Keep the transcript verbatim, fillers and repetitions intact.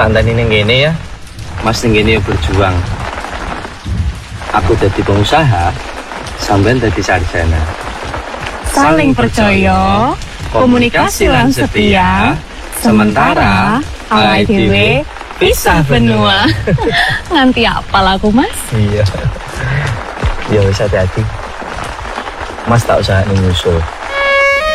tak enteni ning kene ya. Mas ning kene berjuang. Aku jadi pengusaha, sampean jadi sarjana. Saling percaya, komunikasi lan setia, sementara awake dhewe pisah benua. Nganti apal aku, Mas? Iya. Ya wis hati-hati. Mas tak usah nyusul.